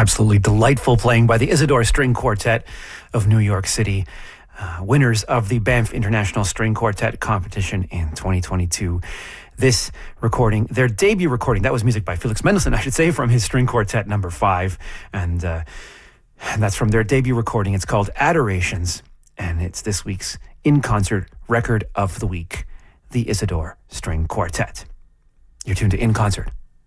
Absolutely delightful playing by the Isidore String Quartet of New York City, winners of the Banff International String Quartet competition in 2022. This recording, their debut recording, that was music by Felix Mendelssohn, I should say, from his String Quartet number 5. And that's from their debut recording. It's called Adorations, and it's this week's in-concert record of the week, the Isidore String Quartet. You're tuned to In Concert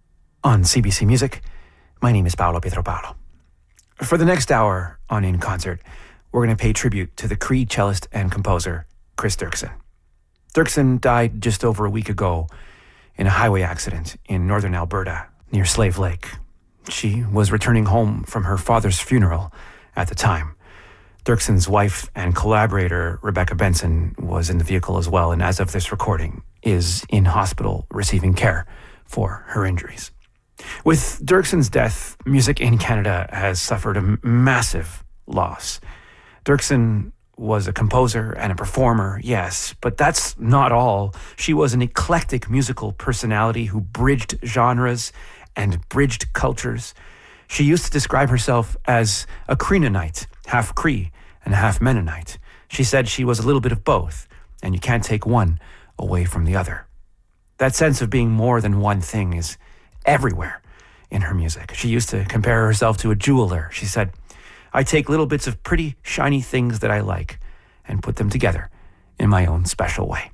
on CBC Music. My name is Paolo Pietropalo. For the next hour on In Concert, we're going to pay tribute to the Cree cellist and composer Chris Dirksen. Dirksen died just over a week ago in a highway accident in northern Alberta near Slave Lake. She was returning home from her father's funeral at the time. Dirksen's wife and collaborator, Rebecca Benson, was in the vehicle as well, and as of this recording, is in hospital receiving care for her injuries. With Dirksen's death, music in Canada has suffered a massive loss. Dirksen was a composer and a performer, yes, but that's not all. She was an eclectic musical personality who bridged genres and bridged cultures. She used to describe herself as a Creenanite, half Cree and half Mennonite. She said she was a little bit of both, and you can't take one away from the other. That sense of being more than one thing is everywhere in her music. She used to compare herself to a jeweler. She said, I take little bits of pretty, shiny things that I like and put them together in my own special way.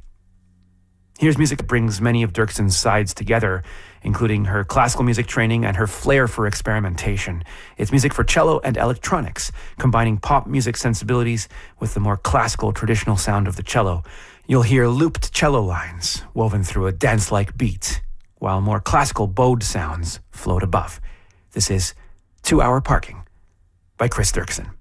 Here's music that brings many of Dirksen's sides together, including her classical music training and her flair for experimentation. It's music for cello and electronics, combining pop music sensibilities with the more classical traditional sound of the cello. You'll hear looped cello lines woven through a dance-like beat, while more classical bowed sounds float above. This is 2 Hour Parking by Chris Dirksen.